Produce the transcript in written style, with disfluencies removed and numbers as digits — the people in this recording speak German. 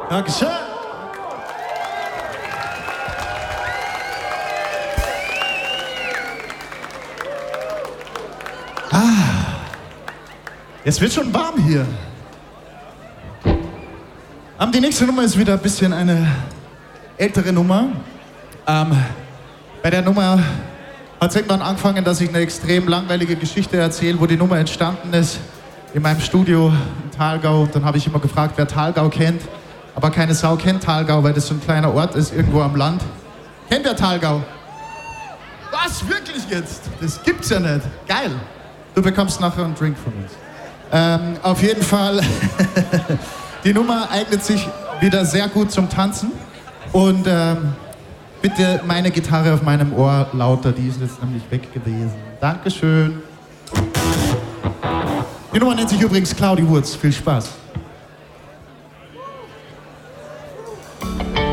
Dankeschön. Es wird schon warm hier. Die nächste Nummer ist wieder ein bisschen eine ältere Nummer. Bei der Nummer hat es irgendwann angefangen, dass ich eine extrem langweilige Geschichte erzähle, wo die Nummer entstanden ist in meinem Studio in Thalgau. Und dann habe ich immer gefragt, wer Thalgau kennt. Aber keine Sau kennt Thalgau, weil das so ein kleiner Ort ist, irgendwo am Land. Kennt wer Thalgau? Was? Wirklich jetzt? Das gibt's ja nicht. Geil. Du bekommst nachher einen Drink von uns. Auf jeden Fall, die Nummer eignet sich wieder sehr gut zum Tanzen. Und bitte meine Gitarre auf meinem Ohr lauter, die ist jetzt nämlich weg gewesen. Dankeschön. Die Nummer nennt sich übrigens Cloudy Woods. Viel Spaß.